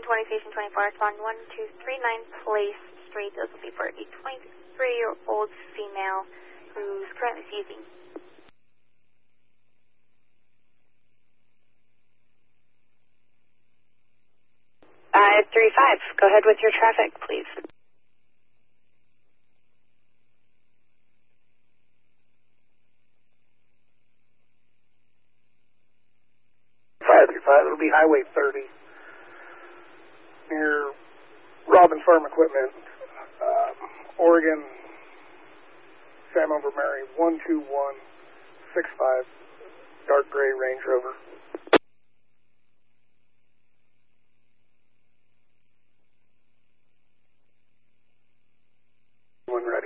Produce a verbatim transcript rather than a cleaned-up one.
twenty, Station twenty-four, respond one two three nine Place Street. This will be for a twenty-three-year-old female who's currently seizing. five three five, go ahead with your traffic, please. five three five, it'll be Highway thirty, near Robbins Farm Equipment, um, Oregon, Sam over Mary, one two one six five, dark gray Range Rover. One ready.